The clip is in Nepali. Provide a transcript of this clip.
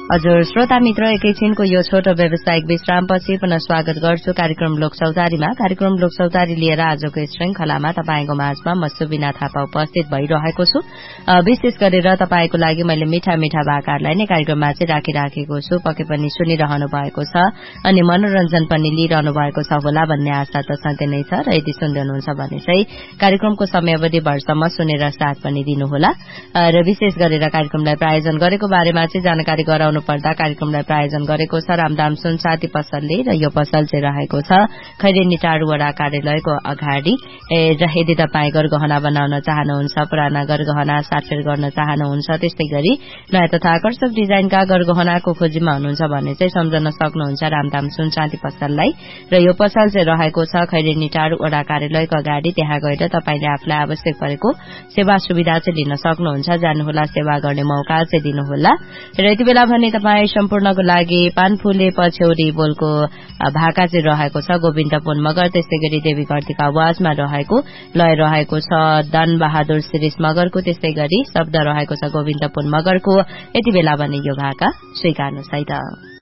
हजुर श्रोता मित्र, एकैछिनको यो छोटो व्यावसायिक विश्रामपछि पुनः स्वागत गर्छु कार्यक्रम लोकसौतारीमा। कार्यक्रम लोकसौतारी लिएर आजको श्रृंखलामा तपाईको माझमा म सुबिना थापा उपस्थित भइरहेको छु। विशेष गरेर तपाईको लागि मैले मीठा मीठा वाकाहरूलाई नै कार्यक्रममा चाहिँ राखिराखेको छु। पक्कै पनि सुनिरहनु भएको छ अनि मनोरञ्जन पनि लिइरहनु भएको छ होला भन्ने आशा त सधैँ नै छ र यदि सुन्दै हुनुहुन्छ भने चाहिँ कार्यक्रमको समयावधि भरसम्म सुनेर साथ पनि दिनुहोला। र विशेष गरेर कार्यक्रमलाई प्रायोजन गरेको बारेमा चाहिँ जानकारी गराउनु पर्दा कार्यक्रमलाई प्रायोजन गरेको छ रामदाम सुनसाथी पसलले र यो पसल चाहिँ रहेको छ खैरेनी टाढु वडा कार्यालयको अगाडि। र यदि तपाईँ गरगहना बनाउन चाहनुहुन्छ, पुराना गरगहना साटफेर गर्न चाहनुहुन्छ, त्यस्तै गरी नयाँ तथा आकर्षक डिजाइनका गरगहनाको खोजीमा हुनुहुन्छ भने चाहिँ सम्झन सक्नुहुन्छ रामदाम सुनसाथी पसललाई। र यो पसल चाहिँ रहेको छ खैरेनी टाढु वडा कार्यालयको अगाडि। त्यहाँ गएर तपाईले आफूलाई आवश्यक परेको सेवा सुविधा चाहिँ लिन सक्नुहुन्छ। जानुहोला, सेवा गर्ने मौका चाहिँ दिनुहोला। र यति बेला भने तपाई सम्पूर्णको लागि पानफुले पछ्यौरी बोलको भाका चाहिँ रहेको छ गोविन्द पुन मगर। त्यस्तै गरी देवी घरतीका आवाजमा रहेको लय रहेको छ धन बहादुर शिरीष मगरको। त्यस्तै गरी शब्द रहेको छ गोविन्द पुन मगरको। यति बेला भने यो भाका स्वीकार्नुहोस् है त।